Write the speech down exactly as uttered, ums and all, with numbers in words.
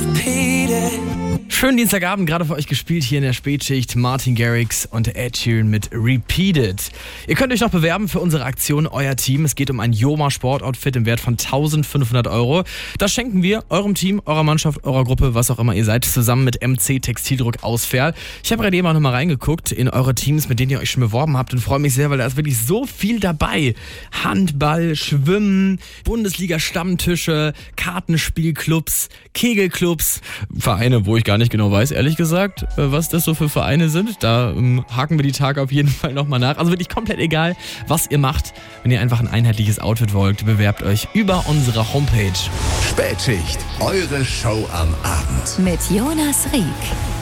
Schönen Dienstagabend, gerade für euch gespielt hier in der Spätschicht. Martin Garrix und Ed Sheeran mit Repeated. Ihr könnt euch noch bewerben für unsere Aktion Euer Team. Es geht um ein Joma Sportoutfit im Wert von eintausendfünfhundert Euro. Das schenken wir eurem Team, eurer Mannschaft, eurer Gruppe, was auch immer ihr seid, zusammen mit M C Textildruck aus Verl. Ich habe gerade eben auch noch mal reingeguckt in eure Teams, mit denen ihr euch schon beworben habt, und freue mich sehr, weil da ist wirklich so viel dabei. Handball, Schwimmen, Bundesliga-Stammtische, Kartenspielclubs, Kegelclubs, Vereine, wo ich gar nicht genau weiß, ehrlich gesagt, was das so für Vereine sind. Da ähm, haken wir die Tage auf jeden Fall nochmal nach. Also wirklich komplett egal, was ihr macht. Wenn ihr einfach ein einheitliches Outfit wollt, bewerbt euch über unsere Homepage. Spätschicht, eure Show am Abend. Mit Jonas Rieck.